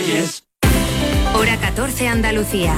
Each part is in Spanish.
Hora 14 Andalucía.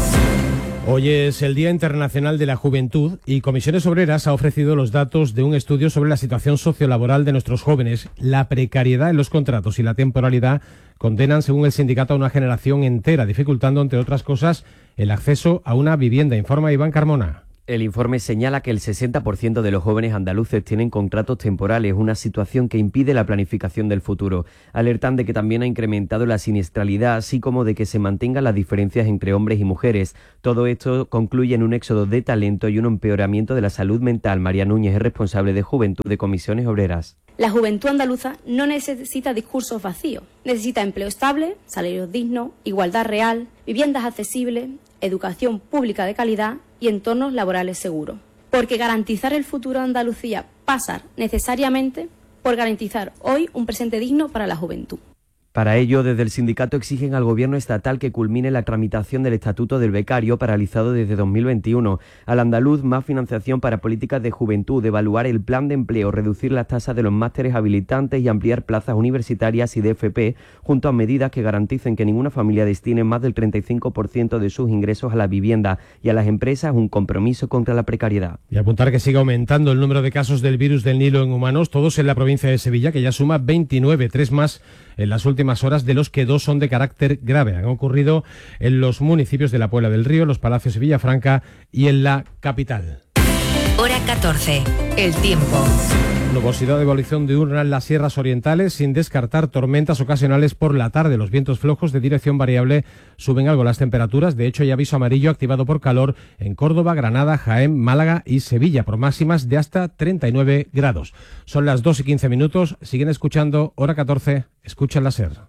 Hoy es el Día Internacional de la Juventud y Comisiones Obreras ha ofrecido los datos de un estudio sobre la situación sociolaboral de nuestros jóvenes. La precariedad en los contratos y la temporalidad condenan, según el sindicato, a una generación entera, dificultando, entre otras cosas, el acceso a una vivienda, informa Iván Carmona. El informe señala que el 60% de los jóvenes andaluces tienen contratos temporales, una situación que impide la planificación del futuro. Alertan de que también ha incrementado la siniestralidad, así como de que se mantengan las diferencias entre hombres y mujeres. Todo esto concluye en un éxodo de talento y un empeoramiento de la salud mental. María Núñez es responsable de Juventud de Comisiones Obreras. La juventud andaluza no necesita discursos vacíos, necesita empleo estable, salarios dignos, igualdad real, viviendas accesibles, educación pública de calidad y entornos laborales seguros. Porque garantizar el futuro de Andalucía pasa necesariamente por garantizar hoy un presente digno para la juventud. Para ello, desde el sindicato exigen al Gobierno estatal que culmine la tramitación del Estatuto del Becario, paralizado desde 2021. Al andaluz, más financiación para políticas de juventud, evaluar el plan de empleo, reducir las tasas de los másteres habilitantes y ampliar plazas universitarias y de FP, junto a medidas que garanticen que ninguna familia destine más del 35% de sus ingresos a la vivienda, y a las empresas un compromiso contra la precariedad. Y apuntar que sigue aumentando el número de casos del virus del Nilo en humanos, todos en la provincia de Sevilla, que ya suma 29, 3 más en las últimas horas, de los que 2 son de carácter grave. Han ocurrido en los municipios de la Puebla del Río, Los Palacios y Villafranca y en la capital. Hora 14. El tiempo. Nubosidad de evolución diurna en las sierras orientales, sin descartar tormentas ocasionales por la tarde. Los vientos flojos de dirección variable suben algo las temperaturas. De hecho, hay aviso amarillo activado por calor en Córdoba, Granada, Jaén, Málaga y Sevilla, por máximas de hasta 39 grados. Son las 2:15. Siguen escuchando Hora 14. Escuchan la SER.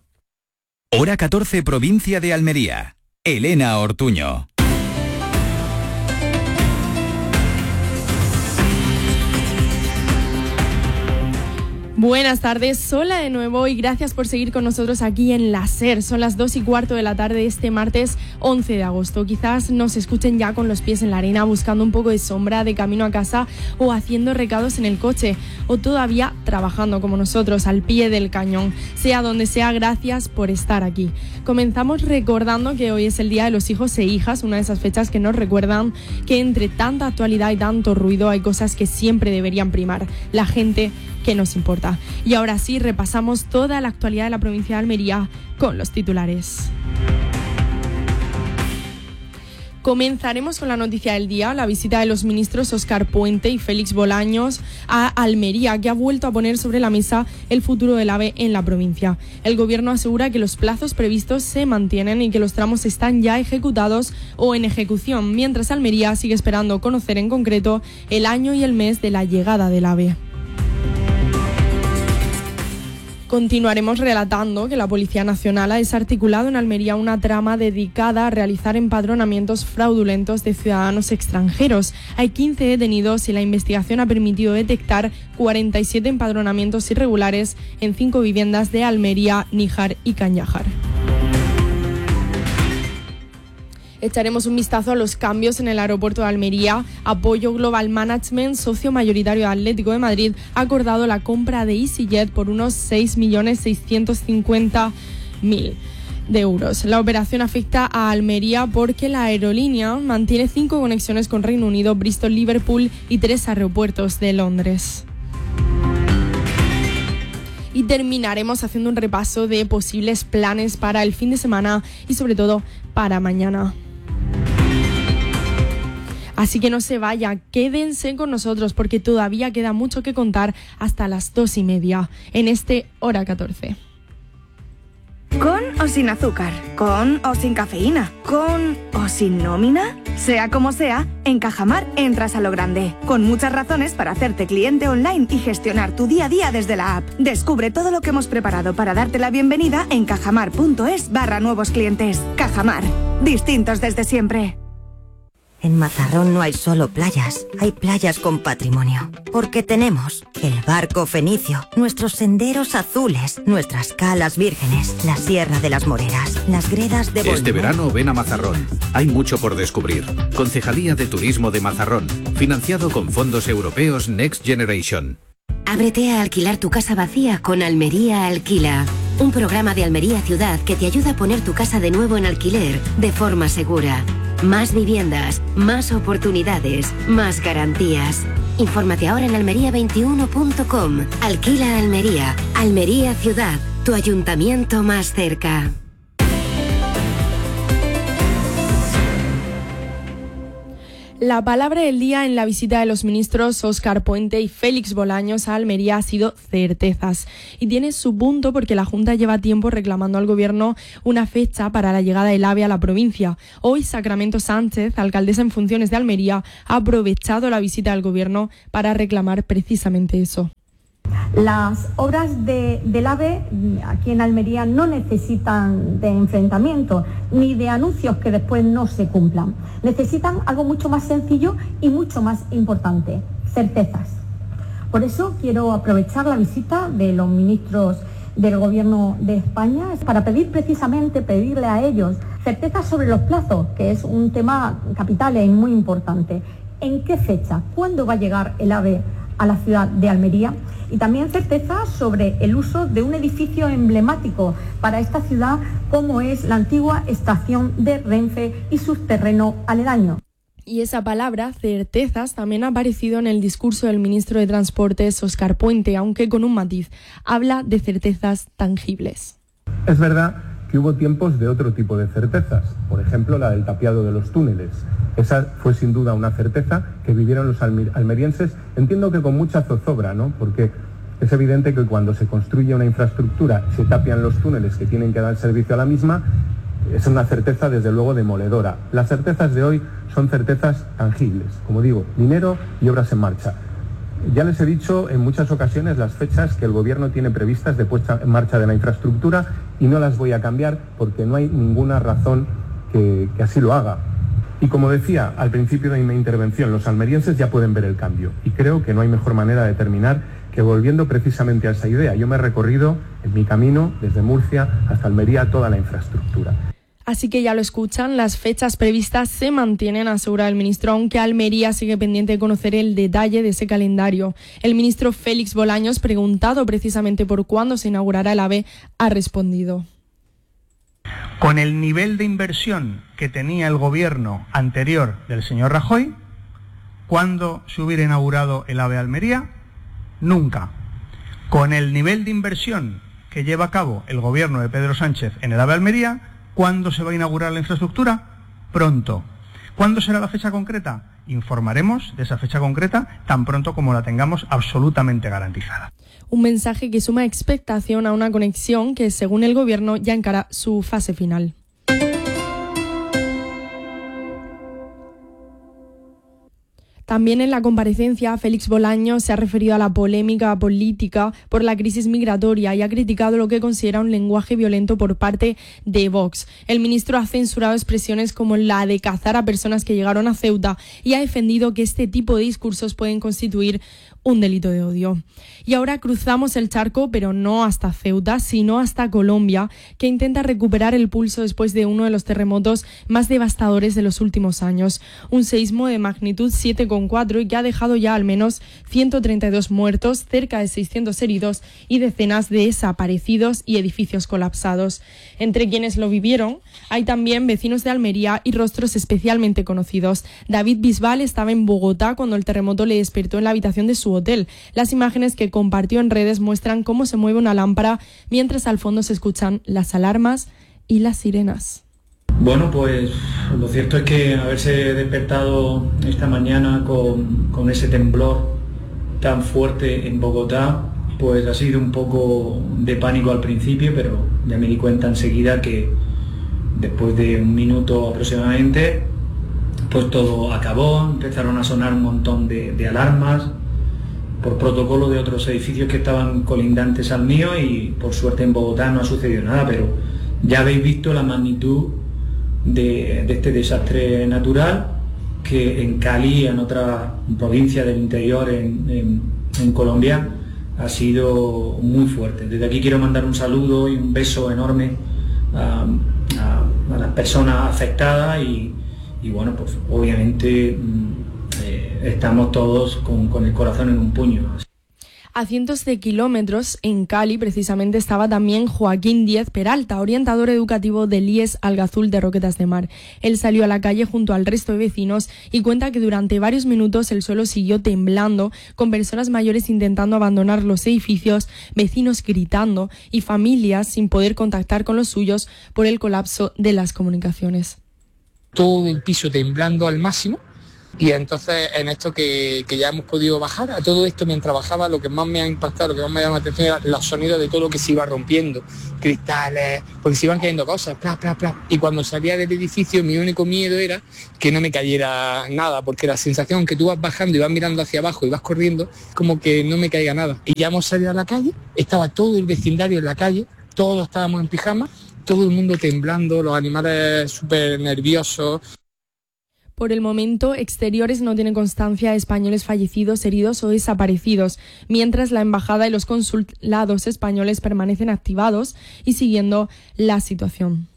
Hora 14, provincia de Almería. Elena Ortuño. Buenas tardes, hola de nuevo y gracias por seguir con nosotros aquí en la SER. Son las 2:15 de la tarde de este martes 11 de agosto. Quizás nos escuchen ya con los pies en la arena, buscando un poco de sombra de camino a casa o haciendo recados en el coche, o todavía trabajando como nosotros al pie del cañón. Sea donde sea, gracias por estar aquí. Comenzamos recordando que hoy es el Día de los Hijos e Hijas, una de esas fechas que nos recuerdan que entre tanta actualidad y tanto ruido hay cosas que siempre deberían primar: la gente que nos importa. Y ahora sí, repasamos toda la actualidad de la provincia de Almería con los titulares. Comenzaremos con la noticia del día, la visita de los ministros Óscar Puente y Félix Bolaños a Almería, que ha vuelto a poner sobre la mesa el futuro del AVE en la provincia. El Gobierno asegura que los plazos previstos se mantienen y que los tramos están ya ejecutados o en ejecución, mientras Almería sigue esperando conocer en concreto el año y el mes de la llegada del AVE. Continuaremos relatando que la Policía Nacional ha desarticulado en Almería una trama dedicada a realizar empadronamientos fraudulentos de ciudadanos extranjeros. Hay 15 detenidos y la investigación ha permitido detectar 47 empadronamientos irregulares en 5 viviendas de Almería, Níjar y Cañajar. Echaremos un vistazo a los cambios en el aeropuerto de Almería. Apoyo Global Management, socio mayoritario de Atlético de Madrid, ha acordado la compra de EasyJet por unos 6.650.000 euros. La operación afecta a Almería porque la aerolínea mantiene 5 conexiones con Reino Unido, Bristol, Liverpool y 3 aeropuertos de Londres. Y terminaremos haciendo un repaso de posibles planes para el fin de semana y sobre todo para mañana. Así que no se vaya, quédense con nosotros porque todavía queda mucho que contar hasta las 2:30 en este Hora 14. ¿Con o sin azúcar? ¿Con o sin cafeína? ¿Con o sin nómina? Sea como sea, en Cajamar entras a lo grande, con muchas razones para hacerte cliente online y gestionar tu día a día desde la app. Descubre todo lo que hemos preparado para darte la bienvenida en cajamar.es/nuevos clientes. Cajamar, distintos desde siempre. En Mazarrón no hay solo playas, hay playas con patrimonio. Porque tenemos el barco fenicio, nuestros senderos azules, nuestras calas vírgenes, la Sierra de las Moreras, las gredas de Este verano ven a Mazarrón. Hay mucho por descubrir. Concejalía de Turismo de Mazarrón. Financiado con fondos europeos Next Generation. Ábrete a alquilar tu casa vacía con Almería Alquila. un programa de Almería Ciudad que te ayuda a poner tu casa de nuevo en alquiler de forma segura. Más viviendas, más oportunidades, más garantías. Infórmate ahora en almería21.com. Alquila Almería. Almería Ciudad, tu ayuntamiento más cerca. La palabra del día en la visita de los ministros Óscar Puente y Félix Bolaños a Almería ha sido certezas. Y tiene su punto porque la Junta lleva tiempo reclamando al Gobierno una fecha para la llegada del AVE a la provincia. Hoy Sacramento Sánchez, alcaldesa en funciones de Almería, ha aprovechado la visita del Gobierno para reclamar precisamente eso. Las obras del AVE aquí en Almería no necesitan de enfrentamiento ni de anuncios que después no se cumplan. Necesitan algo mucho más sencillo y mucho más importante, certezas. Por eso quiero aprovechar la visita de los ministros del Gobierno de España para pedirle a ellos certezas sobre los plazos, que es un tema capital y muy importante. ¿En qué fecha? ¿Cuándo va a llegar el AVE a la ciudad de Almería? Y también certeza sobre el uso de un edificio emblemático para esta ciudad como es la antigua estación de Renfe y su terreno aledaño. Y esa palabra, certezas, también ha aparecido en el discurso del ministro de Transportes, Óscar Puente, aunque con un matiz. Habla de certezas tangibles. Es verdad que hubo tiempos de otro tipo de certezas, por ejemplo la del tapiado de los túneles. Esa fue sin duda una certeza que vivieron los almerienses, entiendo que con mucha zozobra, ¿no? Porque es evidente que cuando se construye una infraestructura, se tapian los túneles que tienen que dar servicio a la misma, es una certeza desde luego demoledora. Las certezas de hoy son certezas tangibles, como digo, dinero y obras en marcha. Ya les he dicho en muchas ocasiones las fechas que el Gobierno tiene previstas de puesta en marcha de la infraestructura y no las voy a cambiar porque no hay ninguna razón que así lo haga. Y como decía al principio de mi intervención, los almerienses ya pueden ver el cambio y creo que no hay mejor manera de terminar que volviendo precisamente a esa idea. Yo me he recorrido en mi camino desde Murcia hasta Almería toda la infraestructura. Así que ya lo escuchan, las fechas previstas se mantienen, asegura el ministro, aunque Almería sigue pendiente de conocer el detalle de ese calendario. El ministro Félix Bolaños, preguntado precisamente por cuándo se inaugurará el AVE, ha respondido. Con el nivel de inversión que tenía el gobierno anterior del señor Rajoy, ¿cuándo se hubiera inaugurado el AVE Almería? Nunca. Con el nivel de inversión que lleva a cabo el gobierno de Pedro Sánchez en el AVE Almería, ¿cuándo se va a inaugurar la infraestructura? Pronto. ¿Cuándo será la fecha concreta? Informaremos de esa fecha concreta tan pronto como la tengamos absolutamente garantizada. Un mensaje que suma expectación a una conexión que, según el Gobierno, ya encara su fase final. También en la comparecencia, Félix Bolaños se ha referido a la polémica política por la crisis migratoria y ha criticado lo que considera un lenguaje violento por parte de Vox. El ministro ha censurado expresiones como la de cazar a personas que llegaron a Ceuta y ha defendido que este tipo de discursos pueden constituir un delito de odio. Y ahora cruzamos el charco, pero no hasta Ceuta, sino hasta Colombia, que intenta recuperar el pulso después de uno de los terremotos más devastadores de los últimos años. Un seísmo de magnitud 7,4 y que ha dejado ya al menos 132 muertos, cerca de 600 heridos y decenas de desaparecidos y edificios colapsados. Entre quienes lo vivieron hay también vecinos de Almería y rostros especialmente conocidos. David Bisbal estaba en Bogotá cuando el terremoto le despertó en la habitación de su hotel. Las imágenes que compartió en redes muestran cómo se mueve una lámpara mientras al fondo se escuchan las alarmas y las sirenas. Bueno, pues lo cierto es que haberse despertado esta mañana con ese temblor tan fuerte en Bogotá, pues ha sido un poco de pánico al principio, pero ya me di cuenta enseguida que después de un minuto aproximadamente, pues todo acabó, empezaron a sonar un montón de alarmas por protocolo de otros edificios que estaban colindantes al mío y por suerte en Bogotá no ha sucedido nada, pero ya habéis visto la magnitud de este desastre natural que en Cali, en otra provincia del interior en Colombia, ha sido muy fuerte. Desde aquí quiero mandar un saludo y un beso enorme a las personas afectadas y bueno, pues obviamente estamos todos con el corazón en un puño. A cientos de kilómetros, en Cali, precisamente, estaba también Joaquín Díez Peralta, orientador educativo del IES Algazul de Roquetas de Mar. Él salió a la calle junto al resto de vecinos y cuenta que durante varios minutos el suelo siguió temblando, con personas mayores intentando abandonar los edificios, vecinos gritando y familias sin poder contactar con los suyos por el colapso de las comunicaciones. Todo el piso temblando al máximo. Y entonces en esto que ya hemos podido bajar, a todo esto mientras bajaba, lo que más me ha impactado, lo que más me llama la atención eran los sonidos de todo lo que se iba rompiendo, cristales, porque se iban cayendo cosas, pla, pla, pla. Y cuando salía del edificio mi único miedo era que no me cayera nada, porque la sensación que tú vas bajando y vas mirando hacia abajo y vas corriendo, como que no me caiga nada. Y ya hemos salido a la calle, estaba todo el vecindario en la calle, todos estábamos en pijama, todo el mundo temblando, los animales súper nerviosos. Por el momento, Exteriores no tiene constancia de españoles fallecidos, heridos o desaparecidos, mientras la embajada y los consulados españoles permanecen activados y siguiendo la situación.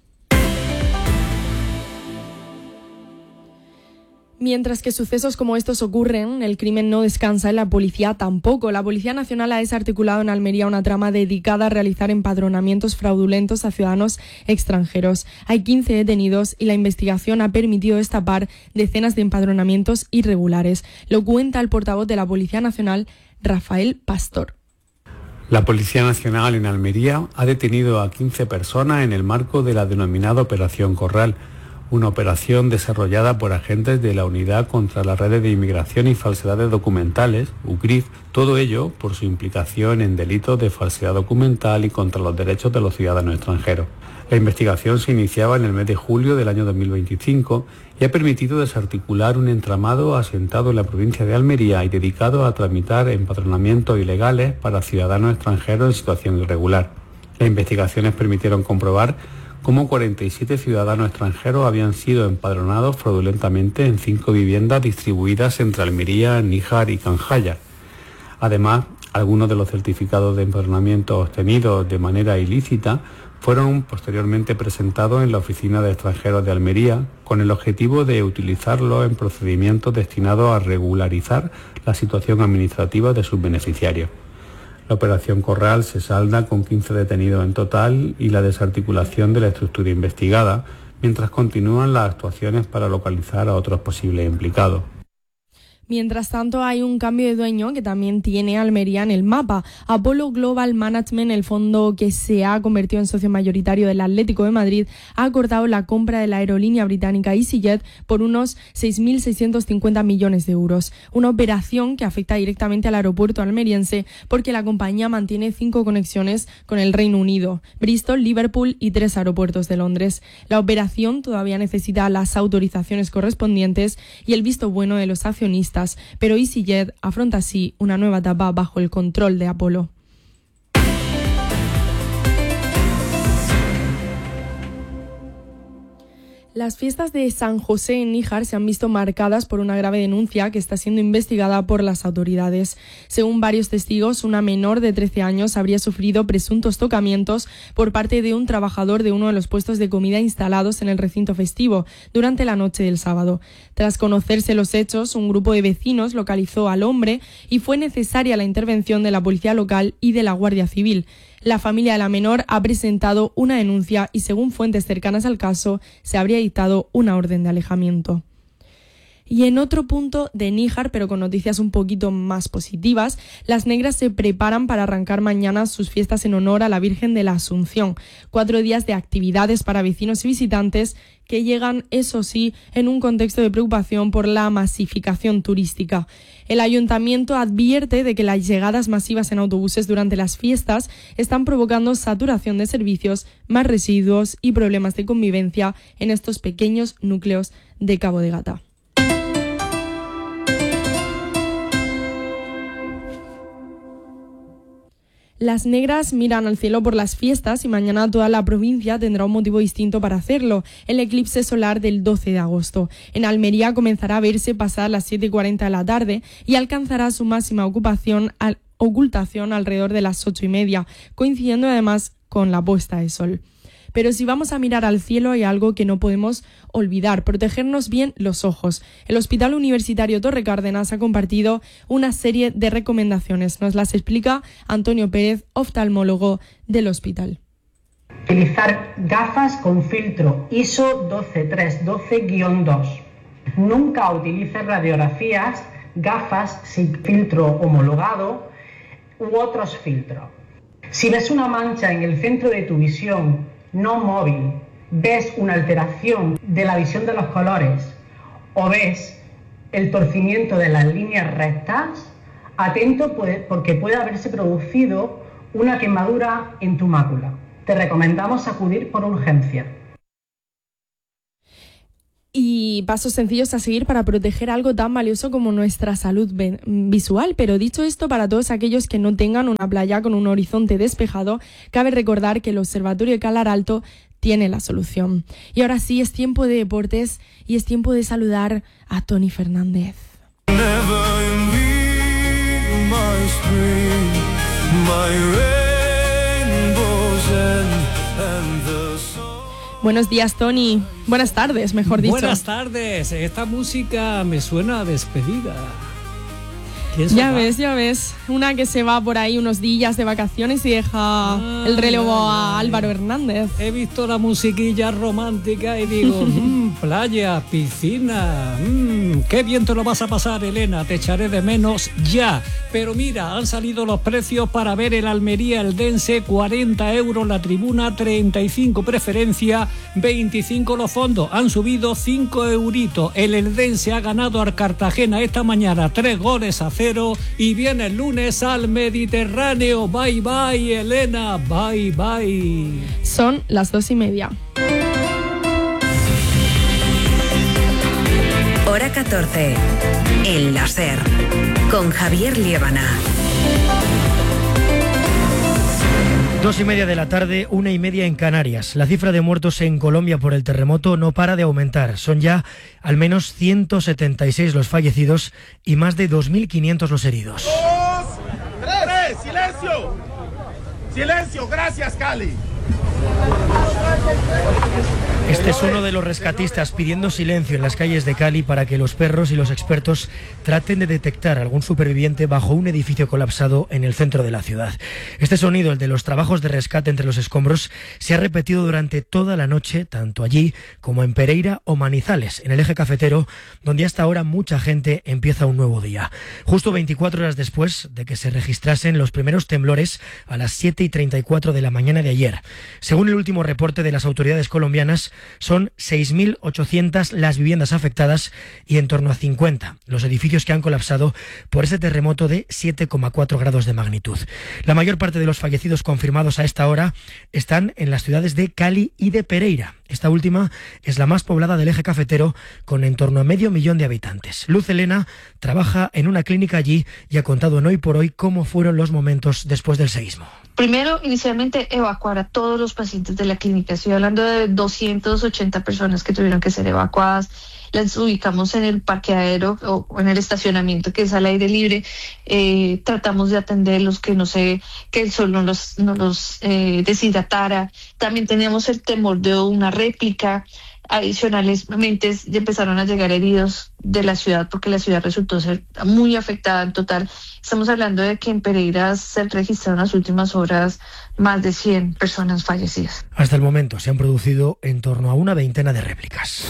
Mientras que sucesos como estos ocurren, el crimen no descansa y la policía tampoco. La Policía Nacional ha desarticulado en Almería una trama dedicada a realizar empadronamientos fraudulentos a ciudadanos extranjeros. Hay 15 detenidos y la investigación ha permitido destapar decenas de empadronamientos irregulares. Lo cuenta el portavoz de la Policía Nacional, Rafael Pastor. La Policía Nacional en Almería ha detenido a 15 personas en el marco de la denominada Operación Corral, una operación desarrollada por agentes de la Unidad contra las Redes de Inmigración y Falsedades Documentales, UCRIF, todo ello por su implicación en delitos de falsedad documental y contra los derechos de los ciudadanos extranjeros. La investigación se iniciaba en el mes de julio del año 2025 y ha permitido desarticular un entramado asentado en la provincia de Almería y dedicado a tramitar empadronamientos ilegales para ciudadanos extranjeros en situación irregular. Las investigaciones permitieron comprobar cómo 47 ciudadanos extranjeros habían sido empadronados fraudulentamente en 5 viviendas distribuidas entre Almería, Níjar y Canjaya. Además, algunos de los certificados de empadronamiento obtenidos de manera ilícita fueron posteriormente presentados en la Oficina de Extranjeros de Almería con el objetivo de utilizarlos en procedimientos destinados a regularizar la situación administrativa de sus beneficiarios. La operación Corral se salda con 15 detenidos en total y la desarticulación de la estructura investigada, mientras continúan las actuaciones para localizar a otros posibles implicados. Mientras tanto, hay un cambio de dueño que también tiene Almería en el mapa. Apollo Global Management, el fondo que se ha convertido en socio mayoritario del Atlético de Madrid, ha acordado la compra de la aerolínea británica EasyJet por unos 6.650 millones de euros. Una operación que afecta directamente al aeropuerto almeriense porque la compañía mantiene 5 conexiones con el Reino Unido, Bristol, Liverpool y 3 aeropuertos de Londres. La operación todavía necesita las autorizaciones correspondientes y el visto bueno de los accionistas, pero EasyJet afronta así una nueva etapa bajo el control de Apollo. Las fiestas de San José en Níjar se han visto marcadas por una grave denuncia que está siendo investigada por las autoridades. Según varios testigos, una menor de 13 años habría sufrido presuntos tocamientos por parte de un trabajador de uno de los puestos de comida instalados en el recinto festivo durante la noche del sábado. Tras conocerse los hechos, un grupo de vecinos localizó al hombre y fue necesaria la intervención de la policía local y de la Guardia Civil. La familia de la menor ha presentado una denuncia y, según fuentes cercanas al caso, se habría dictado una orden de alejamiento. Y en otro punto de Níjar, pero con noticias un poquito más positivas, las negras se preparan para arrancar mañana sus fiestas en honor a la Virgen de la Asunción. 4 días de actividades para vecinos y visitantes que llegan, eso sí, en un contexto de preocupación por la masificación turística. El ayuntamiento advierte de que las llegadas masivas en autobuses durante las fiestas están provocando saturación de servicios, más residuos y problemas de convivencia en estos pequeños núcleos de Cabo de Gata. Las negras miran al cielo por las fiestas y mañana toda la provincia tendrá un motivo distinto para hacerlo, el eclipse solar del 12 de agosto. En Almería comenzará a verse pasadas las 7:40 de la tarde y alcanzará su máxima ocultación alrededor de las 8:30, coincidiendo además con la puesta de sol. Pero si vamos a mirar al cielo hay algo que no podemos olvidar, protegernos bien los ojos. El Hospital Universitario Torre Cárdenas ha compartido una serie de recomendaciones. Nos las explica Antonio Pérez, oftalmólogo del hospital. Utilizar gafas con filtro ISO 12312-2. Nunca utilice radiografías, gafas sin filtro homologado u otros filtros. Si ves una mancha en el centro de tu visión no móvil, ves una alteración de la visión de los colores o ves el torcimiento de las líneas rectas, atento porque puede haberse producido una quemadura en tu mácula. Te recomendamos acudir por urgencia. Y pasos sencillos a seguir para proteger algo tan valioso como nuestra salud visual. Pero dicho esto, para todos aquellos que no tengan una playa con un horizonte despejado, cabe recordar que el Observatorio de Calar Alto tiene la solución. Y ahora sí, es tiempo de deportes y es tiempo de saludar a Tony Fernández. Buenos días, Tony. Buenas tardes, mejor dicho. Buenas tardes. Esta música me suena a despedida. Ya ves. Una que se va por ahí unos días de vacaciones y deja el relevo a Álvaro Hernández. He visto la musiquilla romántica y digo, playa, piscina, qué bien te lo vas a pasar, Elena, te echaré de menos ya. Pero mira, han salido los precios para ver el Almería Eldense, 40 euros la tribuna, 35 preferencia, 25 los fondos. Han subido 5 euritos. El Eldense ha ganado al Cartagena esta mañana 3-0 y viene el lunes al Mediterráneo. Bye bye, Elena, bye bye. Son las 2:30. Hora 14. El láser. Con Javier Liébana. 2:30 de la tarde, 1:30 en Canarias. La cifra de muertos en Colombia por el terremoto no para de aumentar. Son ya al menos 176 los fallecidos y más de 2.500 los heridos. 2, 3, silencio. Silencio, gracias, Cali. Este es uno de los rescatistas pidiendo silencio en las calles de Cali para que los perros y los expertos traten de detectar algún superviviente bajo un edificio colapsado en el centro de la ciudad. Este sonido, el de los trabajos de rescate entre los escombros, se ha repetido durante toda la noche, tanto allí como en Pereira o Manizales, en el eje cafetero, donde hasta ahora mucha gente empieza un nuevo día. Justo 24 horas después de que se registrasen los primeros temblores a las 7:34 de la mañana de ayer. Según el último reporte de las autoridades colombianas, son 6.800 las viviendas afectadas y en torno a 50 los edificios que han colapsado por ese terremoto de 7,4 grados de magnitud. La mayor parte de los fallecidos confirmados a esta hora están en las ciudades de Cali y de Pereira. Esta última es la más poblada del eje cafetero, con en torno a 500.000 de habitantes. Luz Elena trabaja en una clínica allí y ha contado en Hoy por Hoy cómo fueron los momentos después del seísmo. Primero, inicialmente, evacuar a todos los pacientes de la clínica. Estoy hablando de 280 personas que tuvieron que ser evacuadas. Las ubicamos en el parqueadero o en el estacionamiento, que es al aire libre. Tratamos de atenderlos, que el sol no los deshidratara. También teníamos el temor de una réplica. Adicionalmente, empezaron a llegar heridos de la ciudad, porque la ciudad resultó ser muy afectada en total. Estamos hablando de que en Pereira se registraron en las últimas horas más de 100 personas fallecidas. Hasta el momento se han producido en torno a una veintena de réplicas.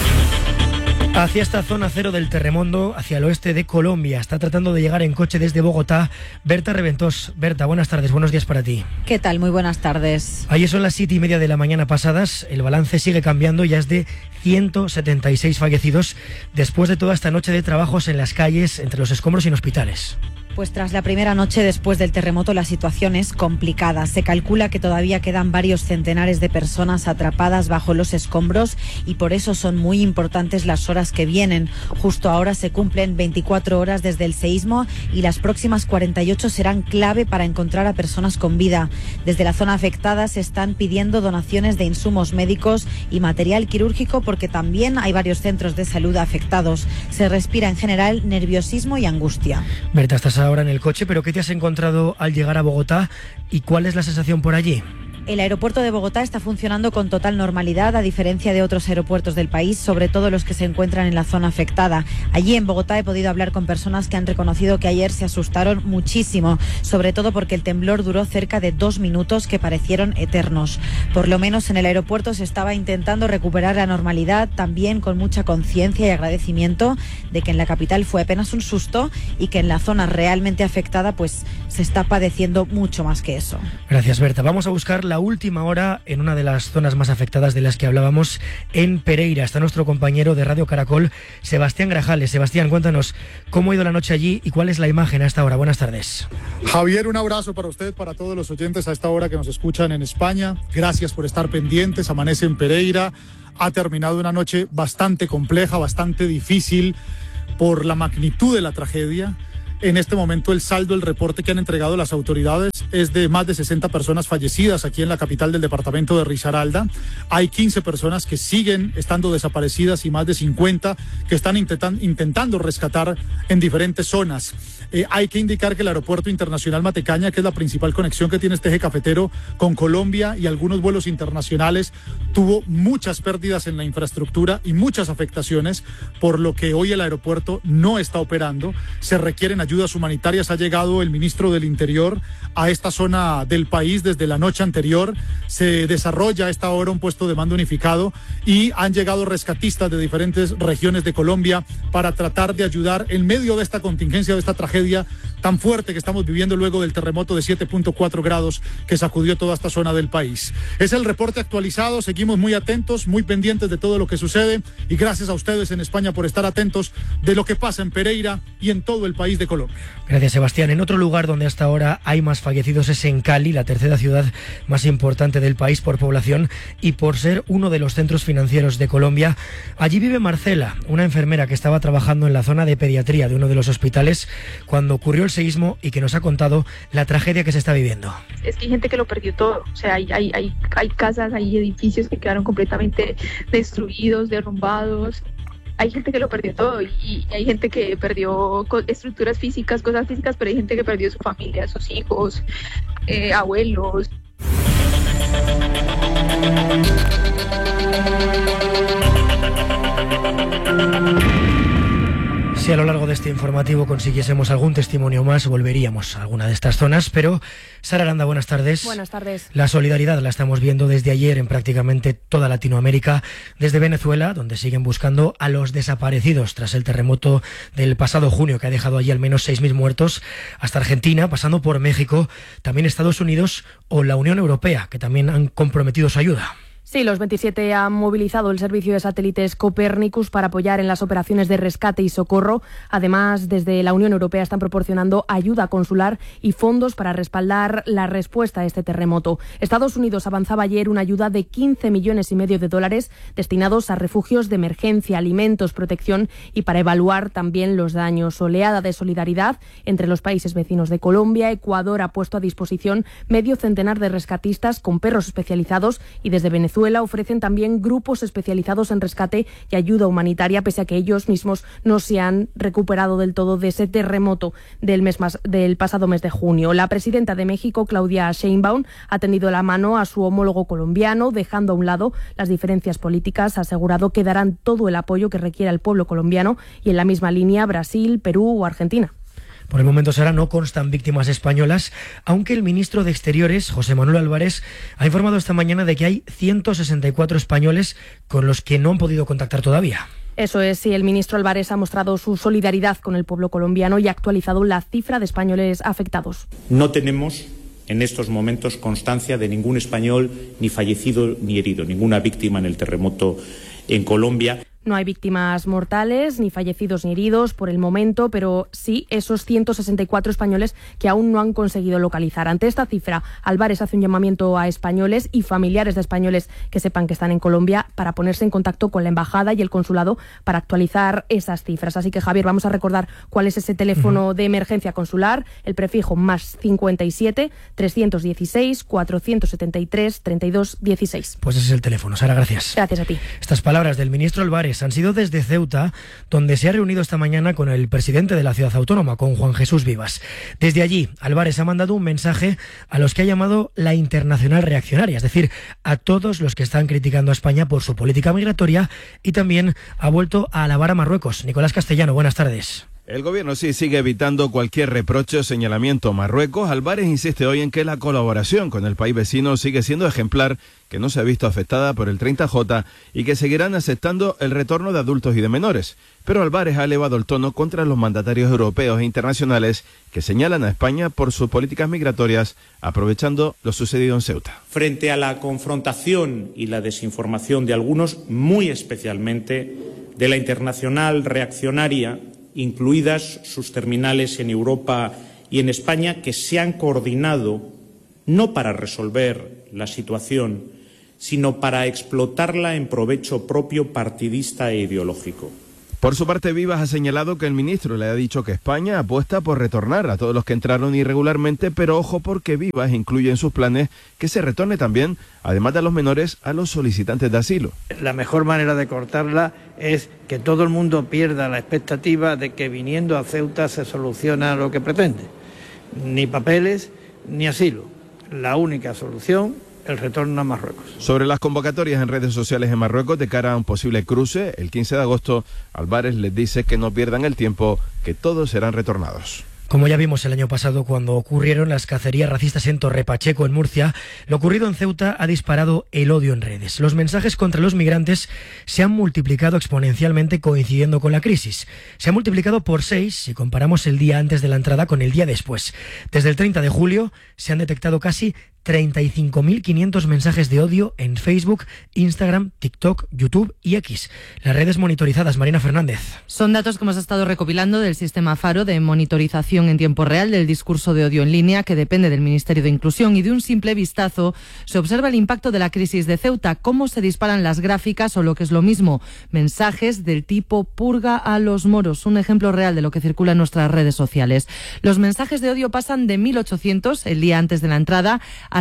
Hacia esta zona cero del terremoto, hacia el oeste de Colombia, está tratando de llegar en coche desde Bogotá Berta Reventós. Berta, buenas tardes, buenos días para ti. ¿Qué tal? Muy buenas tardes. Ayer son las 7:30 de la mañana pasadas, el balance sigue cambiando, ya es de 176 fallecidos después de toda esta noche de trabajos en las calles, entre los escombros y en hospitales. Pues tras la primera noche después del terremoto la situación es complicada. Se calcula que todavía quedan varios centenares de personas atrapadas bajo los escombros y por eso son muy importantes las horas que vienen. Justo ahora se cumplen 24 horas desde el seísmo y las próximas 48 serán clave para encontrar a personas con vida. Desde la zona afectada se están pidiendo donaciones de insumos médicos y material quirúrgico porque también hay varios centros de salud afectados. Se respira en general nerviosismo y angustia. Berta, estás ahora en el coche, pero ¿qué te has encontrado al llegar a Bogotá y cuál es la sensación por allí? El aeropuerto de Bogotá está funcionando con total normalidad, a diferencia de otros aeropuertos del país, sobre todo los que se encuentran en la zona afectada. Allí en Bogotá he podido hablar con personas que han reconocido que ayer se asustaron muchísimo, sobre todo porque el temblor duró cerca de 2 minutos que parecieron eternos. Por lo menos en el aeropuerto se estaba intentando recuperar la normalidad, también con mucha conciencia y agradecimiento de que en la capital fue apenas un susto y que en la zona realmente afectada pues se está padeciendo mucho más que eso. Gracias, Berta. Vamos a buscar la última hora en una de las zonas más afectadas de las que hablábamos, en Pereira. Está nuestro compañero de Radio Caracol, Sebastián Grajales. Sebastián, cuéntanos cómo ha ido la noche allí y cuál es la imagen a esta hora. Buenas tardes. Javier, un abrazo para usted, para todos los oyentes a esta hora que nos escuchan en España. Gracias por estar pendientes. Amanece en Pereira. Ha terminado una noche bastante compleja, bastante difícil por la magnitud de la tragedia. En este momento el saldo, el reporte que han entregado las autoridades es de más de 60 personas fallecidas aquí en la capital del departamento de Risaralda. Hay 15 personas que siguen estando desaparecidas y más de 50 que están intentando rescatar en diferentes zonas. Hay que indicar que el aeropuerto internacional Matecaña, que es la principal conexión que tiene este eje cafetero con Colombia y algunos vuelos internacionales, tuvo muchas pérdidas en la infraestructura y muchas afectaciones, por lo que hoy el aeropuerto no está operando. Se requieren ayudas humanitarias. Ha llegado el ministro del Interior a esta zona del país desde la noche anterior. Se desarrolla a esta hora un puesto de mando unificado y han llegado rescatistas de diferentes regiones de Colombia para tratar de ayudar en medio de esta contingencia, de esta tragedia tan fuerte que estamos viviendo luego del terremoto de 7.4 grados que sacudió toda esta zona del país. Es el reporte actualizado. Seguimos muy atentos, muy pendientes de todo lo que sucede, y gracias a ustedes en España por estar atentos de lo que pasa en Pereira y en todo el país de Colombia. Gracias, Sebastián. En otro lugar donde hasta ahora hay más fallecidos es en Cali, la tercera ciudad más importante del país por población y por ser uno de los centros financieros de Colombia. Allí vive Marcela, una enfermera que estaba trabajando en la zona de pediatría de uno de los hospitales cuando ocurrió el seísmo y que nos ha contado la tragedia que se está viviendo. Es que hay gente que lo perdió todo, o sea, hay casas, hay edificios que quedaron completamente destruidos, derrumbados. Hay gente que lo perdió todo y hay gente que perdió estructuras físicas, cosas físicas, pero hay gente que perdió su familia, sus hijos, abuelos. Si a lo largo de este informativo consiguiésemos algún testimonio más, volveríamos a alguna de estas zonas, pero Sara Aranda, buenas tardes. Buenas tardes. La solidaridad la estamos viendo desde ayer en prácticamente toda Latinoamérica, desde Venezuela, donde siguen buscando a los desaparecidos tras el terremoto del pasado junio, que ha dejado allí al menos 6.000 muertos, hasta Argentina, pasando por México, también Estados Unidos o la Unión Europea, que también han comprometido su ayuda. Sí, los 27 han movilizado el servicio de satélites Copernicus para apoyar en las operaciones de rescate y socorro. Además, desde la Unión Europea están proporcionando ayuda consular y fondos para respaldar la respuesta a este terremoto. Estados Unidos avanzaba ayer una ayuda de 15,5 millones de dólares destinados a refugios de emergencia, alimentos, protección y para evaluar también los daños. Oleada de solidaridad entre los países vecinos de Colombia. Ecuador ha puesto a disposición medio centenar de rescatistas con perros especializados y desde Venezuela ofrecen también grupos especializados en rescate y ayuda humanitaria, pese a que ellos mismos no se han recuperado del todo de ese terremoto del pasado mes de junio. La presidenta de México, Claudia Sheinbaum, ha tendido la mano a su homólogo colombiano, dejando a un lado las diferencias políticas. Ha asegurado que darán todo el apoyo que requiera el pueblo colombiano, y en la misma línea Brasil, Perú o Argentina. Por el momento, Sara, no constan víctimas españolas, aunque el ministro de Exteriores, José Manuel Álvarez, ha informado esta mañana de que hay 164 españoles con los que no han podido contactar todavía. Eso es, sí, el ministro Álvarez ha mostrado su solidaridad con el pueblo colombiano y ha actualizado la cifra de españoles afectados. No tenemos en estos momentos constancia de ningún español ni fallecido ni herido, ninguna víctima en el terremoto en Colombia. No hay víctimas mortales, ni fallecidos ni heridos por el momento, pero sí esos 164 españoles que aún no han conseguido localizar. Ante esta cifra, Álvarez hace un llamamiento a españoles y familiares de españoles que sepan que están en Colombia para ponerse en contacto con la embajada y el consulado para actualizar esas cifras. Así que, Javier, vamos a recordar cuál es ese teléfono de emergencia consular, el prefijo +57 316 473 32 16. Pues ese es el teléfono. Sara, gracias. Gracias a ti. Estas palabras del ministro Álvarez reuniones han sido desde Ceuta, donde se ha reunido esta mañana con el presidente de la ciudad autónoma, con Juan Jesús Vivas. Desde allí, Álvarez ha mandado un mensaje a los que ha llamado la internacional reaccionaria, es decir, a todos los que están criticando a España por su política migratoria, y también ha vuelto a alabar a Marruecos. Nicolás Castellano, buenas tardes. El gobierno sí sigue evitando cualquier reproche o señalamiento a Marruecos. Álvarez insiste hoy en que la colaboración con el país vecino sigue siendo ejemplar, que no se ha visto afectada por el 30J y que seguirán aceptando el retorno de adultos y de menores. Pero Álvarez ha elevado el tono contra los mandatarios europeos e internacionales que señalan a España por sus políticas migratorias, aprovechando lo sucedido en Ceuta. Frente a la confrontación y la desinformación de algunos, muy especialmente de la internacional reaccionaria, incluidas sus terminales en Europa y en España, que se han coordinado no para resolver la situación, sino para explotarla en provecho propio partidista e ideológico. Por su parte, Vivas ha señalado que el ministro le ha dicho que España apuesta por retornar a todos los que entraron irregularmente, pero ojo, porque Vivas incluye en sus planes que se retorne también, además de a los menores, a los solicitantes de asilo. La mejor manera de cortarla es que todo el mundo pierda la expectativa de que viniendo a Ceuta se soluciona lo que pretende. Ni papeles, ni asilo. La única solución, el retorno a Marruecos. Sobre las convocatorias en redes sociales en Marruecos de cara a un posible cruce, el 15 de agosto, Álvarez les dice que no pierdan el tiempo, que todos serán retornados. Como ya vimos el año pasado cuando ocurrieron las cacerías racistas en Torre Pacheco, en Murcia, lo ocurrido en Ceuta ha disparado el odio en redes. Los mensajes contra los migrantes se han multiplicado exponencialmente coincidiendo con la crisis. Se ha multiplicado por 6 si comparamos el día antes de la entrada con el día después. Desde el 30 de julio se han detectado casi 35.500 mensajes de odio en Facebook, Instagram, TikTok, YouTube y X. Las redes monitorizadas, Marina Fernández. Son datos que hemos estado recopilando del sistema Faro de monitorización en tiempo real del discurso de odio en línea, que depende del Ministerio de Inclusión, y de un simple vistazo se observa el impacto de la crisis de Ceuta, cómo se disparan las gráficas o, lo que es lo mismo, mensajes del tipo purga a los moros, un ejemplo real de lo que circula en nuestras redes sociales. Los mensajes de odio pasan de 1.800 el día antes de la entrada a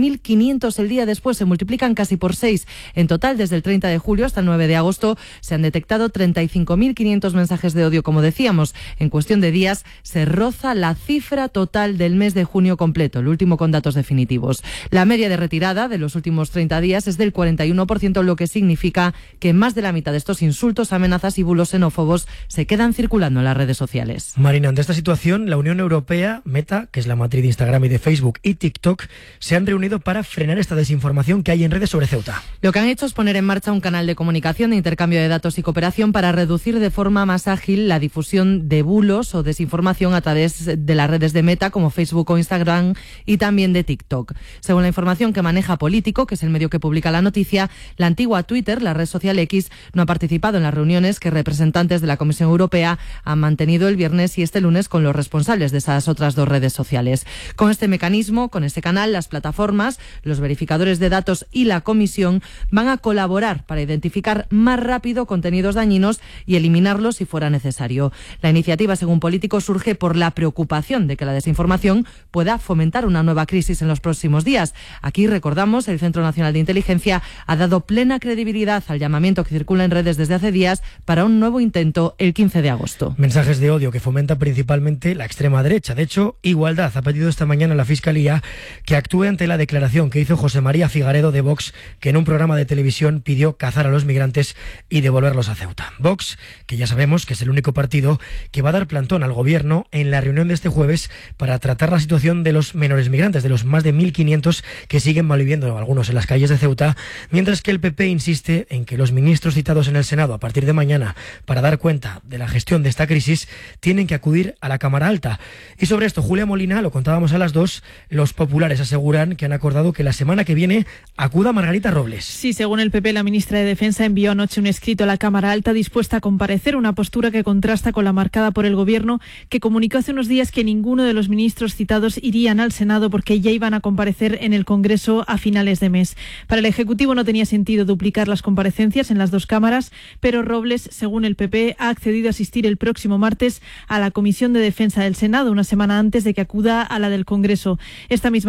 6.500 el día después, se multiplican casi por 6. En total, desde el 30 de julio hasta el 9 de agosto, se han detectado 35.500 mensajes de odio, como decíamos. En cuestión de días, se roza la cifra total del mes de junio completo, el último con datos definitivos. La media de retirada de los últimos 30 días es del 41%, lo que significa que más de la mitad de estos insultos, amenazas y bulos xenófobos se quedan circulando en las redes sociales. Marina, ante esta situación, la Unión Europea, Meta, que es la matriz de Instagram y de Facebook, y TikTok, se han reunido para frenar esta desinformación que hay en redes sobre Ceuta. Lo que han hecho es poner en marcha un canal de comunicación, de intercambio de datos y cooperación para reducir de forma más ágil la difusión de bulos o desinformación a través de las redes de Meta como Facebook o Instagram, y también de TikTok. Según la información que maneja Político, que es el medio que publica la noticia, la antigua Twitter, la red social X, no ha participado en las reuniones que representantes de la Comisión Europea han mantenido el viernes y este lunes con los responsables de esas otras dos redes sociales. Con este mecanismo, con este canal, las plataformas, los verificadores de datos y la Comisión van a colaborar para identificar más rápido contenidos dañinos y eliminarlos si fuera necesario. La iniciativa, según Político, surge por la preocupación de que la desinformación pueda fomentar una nueva crisis en los próximos días. Aquí, recordamos, el Centro Nacional de Inteligencia ha dado plena credibilidad al llamamiento que circula en redes desde hace días para un nuevo intento el 15 de agosto. Mensajes de odio que fomentan principalmente la extrema derecha. De hecho, Igualdad ha pedido esta mañana a la Fiscalía que actúe ante la declaración que hizo José María Figaredo de Vox, que en un programa de televisión pidió cazar a los migrantes y devolverlos a Ceuta. Vox, que ya sabemos que es el único partido que va a dar plantón al gobierno en la reunión de este jueves para tratar la situación de los menores migrantes, de los más de 1.500 que siguen malviviendo, algunos en las calles de Ceuta, mientras que el PP insiste en que los ministros citados en el Senado a partir de mañana para dar cuenta de la gestión de esta crisis tienen que acudir a la Cámara Alta. Y sobre esto, Julia Molina, lo contábamos a las 2, los populares aseguran que han acordado que la semana que viene acuda Margarita Robles. Sí, según el PP, la ministra de Defensa envió anoche un escrito a la Cámara Alta dispuesta a comparecer, una postura que contrasta con la marcada por el Gobierno, que comunicó hace unos días que ninguno de los ministros citados irían al Senado porque ya iban a comparecer en el Congreso a finales de mes. Para el Ejecutivo no tenía sentido duplicar las comparecencias en las dos cámaras, pero Robles, según el PP, ha accedido a asistir el próximo martes a la Comisión de Defensa del Senado, una semana antes de que acuda a la del Congreso. Esta misma mañana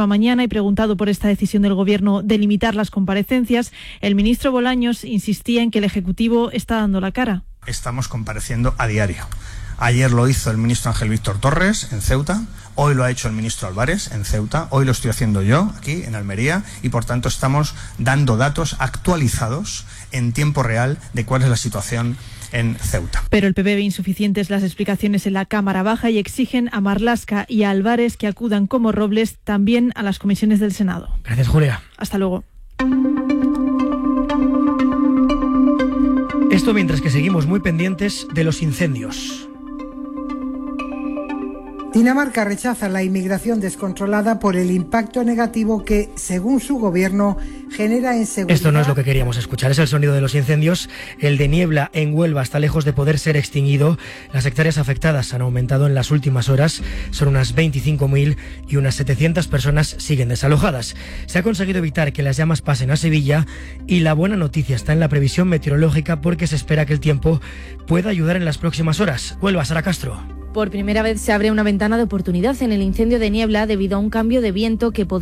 y preguntado por esta decisión del Gobierno de limitar las comparecencias, el ministro Bolaños insistía en que el Ejecutivo está dando la cara. Estamos compareciendo a diario. Ayer lo hizo el ministro Ángel Víctor Torres en Ceuta, hoy lo ha hecho el ministro Álvarez en Ceuta, hoy lo estoy haciendo yo aquí en Almería y por tanto estamos dando datos actualizados en tiempo real de cuál es la situación en Ceuta. Pero el PP ve insuficientes las explicaciones en la Cámara Baja y exigen a Marlaska y a Álvarez que acudan como Robles también a las comisiones del Senado. Gracias, Julia. Hasta luego. Esto mientras que seguimos muy pendientes de los incendios. Dinamarca rechaza la inmigración descontrolada por el impacto negativo que, según su gobierno, genera en seguridad. Esto no es lo que queríamos escuchar, es el sonido de los incendios. El de Niebla en Huelva está lejos de poder ser extinguido. Las hectáreas afectadas han aumentado en las últimas horas, son unas 25.000 y unas 700 personas siguen desalojadas. Se ha conseguido evitar que las llamas pasen a Sevilla y la buena noticia está en la previsión meteorológica porque se espera que el tiempo pueda ayudar en las próximas horas. Huelva, Sara Castro. Por primera vez se abre una ventana de oportunidad en el incendio de Niebla debido a un cambio de viento que podría